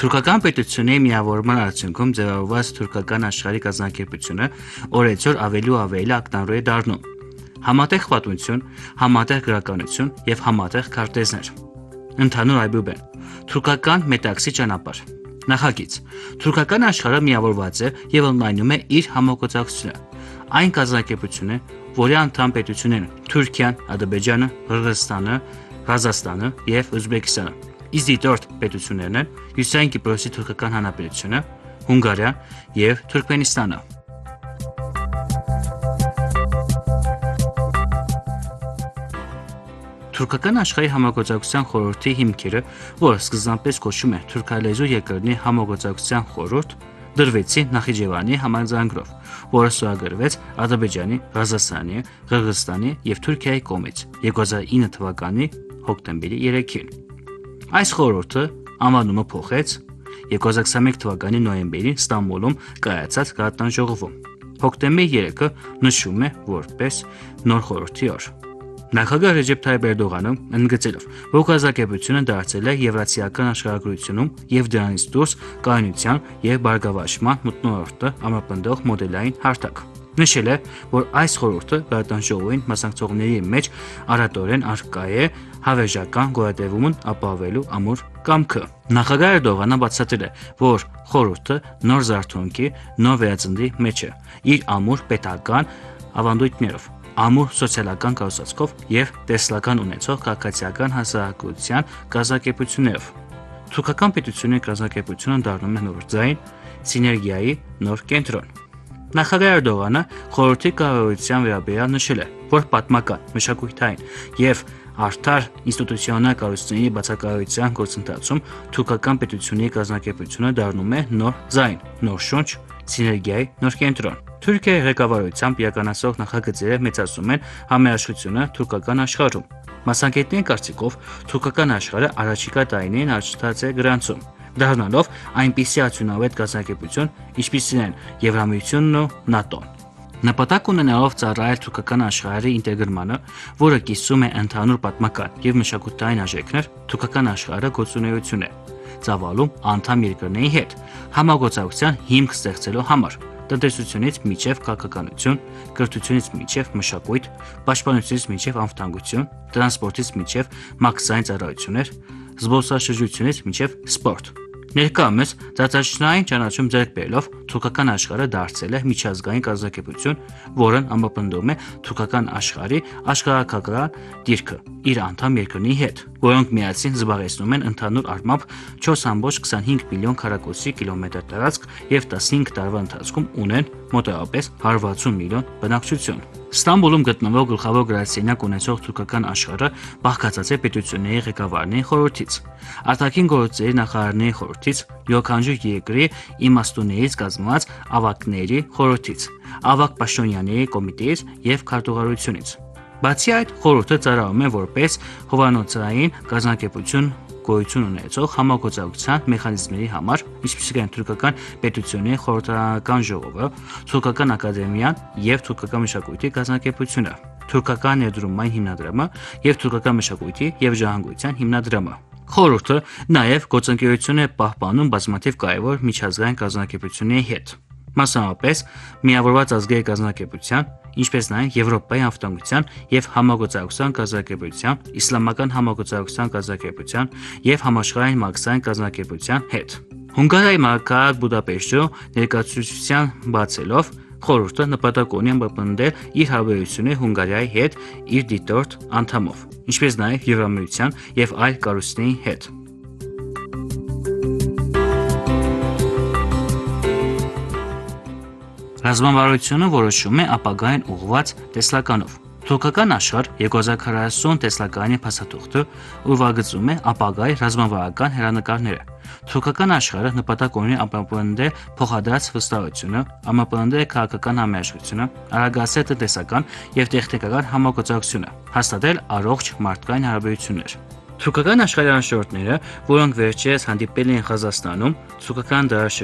Թուրքական պետությունների միավորման արդյունքում ձևավորված թուրքական աշխարհի կազմակերպությունը օրեցօր ավելի ու ավելի ակնառու է դառնում։ Համատեղ պատմություն, համատեղ գրականություն եւ համատեղ քարտեզներ։ Ընդհանուր այբուբեն։ Թուրքական մետաքսի ճանապարհ։ Նախագիծ։ Թուրքական աշխարհը միավորված է եւ ընդլայնում է իր համագործակցությունը։ Այն կազմակերպություն է, որի անդամ պետություններն են Թուրքիան, Ադրբեջանը, Ղրղըզստանը, Ղազախստանը եւ Ուզբեկստանը։ Իսկ դիտորդ պետություններն են Հյուսիսային Կիպրոսի թուրքական հանրապետությունը, Հունգարիան եւ Թուրքմենստանը։ Թուրքական աշխարհի համագործակցության խորհրդի հիմքերը, որը սկզբնապես կոչվում է Թուրքալեզու երկրների համագործակցության խորհուրդ, դրվեցին Նախիջևանի համաձայնագրով, որը ստորագրվեց Ադրբեջանի, Ղազախստանի, Ղրղըզստանի եւ Թուրքիայի կողմից 2009 թվականի հոկտեմբերի 3-ին։ Այս խորհուրդը անվանումը փոխեց 2021 թվականի նոյեմբերին Ստամբուլում կայացած գաղտնաժողովում։ Հոկտեմբերի 3-ը նշվում է որպես նոր խորհրդի օր։ Նախագահ Ռեջեփ Թայիփ Էրդողանը ընդգծելով, որ կազմակերպությունը դարձել է եվրասիական աշխարհագրությունում եւ դրանից դուրս կայունության եւ բարգավաճման մթնոլորտը ամրապնդող մոդելային հարթակ։ Նշել է, որ այս խորհուրդը գաղտնաժողովին մասնակցողների մեջ առատորեն առկա է հավերժական գոյատևումն ապահովելու ամուր կամքը։ Նախագահ Էրդողանը բացատրել է, որ խորհուրդը նոր զարթոնքի, նոր վերածննդի մեջ է, իր ամուր պետական ավանդույթներով, ամուր սոցիալական կառուցվածքով եւ տեսլական ունեցող քաղաքացիական հասարակության կազմակերպություններով։ Թուրքական պետությունների կազմակերպությունը դառնում է նոր ձայն, սիներգիայի նոր կենտրոն։ Նախագահ Էրդողանը խորհրդի կառավարության վերաբերյալ նշել է, որ պատմական, մշակութային եւ արդար ինստիտուցիոնալ կառույցների բացակայության գործընթացում թուրքական պետությունների կազմակերպությունը դառնում է նոր ձայն, նոր շունչ, սիներգիայի նոր կենտրոն։ Թուրքիայի ղեկավարությամբ իրականացող նախագծերը մեծացնում են համերաշխությունը թուրքական աշխարհում։ Մասնագետների կարծիքով թուրքական աշխարհը առաջիկա տարիներին առաջընթաց է գրանցում, դառնալով այնպիսի արդյունավետ կազմակերպություն, ինչպիսին են Եվրամիությունն ու ՆԱՏՕ-ն։ Նպատակ ունենալով ծառայել թուրքական աշխարհի ինտեգրմանը, որը կիսում է ընդհանուր պատմական եւ մշակութային արժեքներ, թուրքական աշխարհը գործունեություն է ծավալում անդամ երկրների հետ համագործակցության հիմք ստեղծելու համար։ Տնտեսությունից միջև քաղաքականություն, կրթությունից միջև մշակույթ, պաշտպանությունից միջև անվտանգություն, տրանսպորտից միջև մաքսային ծառայություններ, զբոսաշրջությունից միջև սպորտ։ Ներկայումս ծածկաշրջանային ճանաչում ձեռք բերելով թուրքական աշխարհը դարձել է միջազգային կազմակերպություն, որն ամրապնդում է թուրքական աշխարհի աշխարհագրական դիրքը իր անդամ երկրների հետ, որոնք միասին զբաղեցնում են ընդհանուր առմամբ 4.25 միլիոն քառակուսի կիլոմետր տարածք եւ 15 տարվա ընթացքում ունեն մոտավորապես 160 միլիոն բնակչություն։ Ստամբուլում գտնվող գլխավոր գրասենյակ ունեցող թուրքական աշխարհը բաղկացած է պետությունների ղեկավարների խորհրդից, արտաքին գործերի նախարարների խորհրդից, յուրաքանչյուր երկրի իմաստուններից կազմված ավագների խորհրդից, ավագ պաշտոնյաների կոմիտեից եւ քարտուղարությունից։ Բացի այդ, խորհուրդը ծառայում է որպես հովանոցային կազմակերպություն գոյություն ունեցող համագործակցության մեխանիզմների համար, ինչպիսիք են թուրքական պետությունների խորհրդարանական ժողովը, թուրքական ակադեմիան եւ թուրքական մշակույթի կազմակերպությունը, թուրքական ներդրումային հիմնադրամը եւ թուրքական մշակույթի եւ ժառանգության հիմնադրամը։ Խորհուրդը նաեւ գործընկերություն է պահպանում բազմաթիվ կարևոր միջազգային կազմակերպությունների հետ, մասնավորապես Միավորված ազգերի կազմակերպության, ինչպես նաև Եվրոպայի անվտանգության եւ համագործակցության կազմակերպության, Իսլամական համագործակցության կազմակերպության եւ Համաշխարհային մաքսային կազմակերպության հետ։ Հունգարիայի մարգարետ Բուդապեշտում ներկայացուցչության բացելով խորհուրդը նպատակ ունի ամրապնդել իր հարաբերությունները Հունգարիայի հետ իր դիտորդ անդամով, ինչպես նաև Եվրամիության եւ այլ կառույցների հետ։ Ռազմավարությունը որոշում է ապագային ուղղված տեսլականով։ Թուրքական աշխարհ 2040 տեսլականի փաստաթուղթը ուրվագծում է ապագայի ռազմավարական հեռանկարները։ Թուրքական աշխարհը նպատակ ունի ամրապնդել փոխադրած վստահությունը, ամրապնդել քաղաքական համերաշխությունը, արագացնել տնտեսական եւ տեխնիկական համագործակցությունը, հաստատել առողջ մարդկային հարաբերություններ։ Թուրքական աշխարհի անշորտները, որոնք վերջերս հանդիպել են Ղազախստանում, թուրքական